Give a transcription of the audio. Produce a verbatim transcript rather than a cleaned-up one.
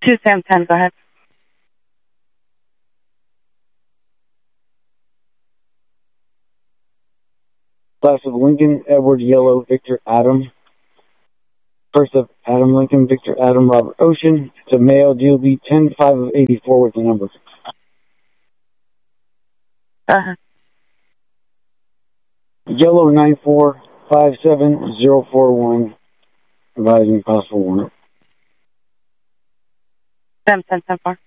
two Sam ten, go ahead. Class of Lincoln, Edward Yellow, Victor Adam. First of Adam Lincoln, Victor Adam, Robert Ocean. It's a male, D O B ten five of eighty-four with the number. Uh-huh. Yellow nine four five seven zero four one, advising possible warrant. Sam ten, ten four.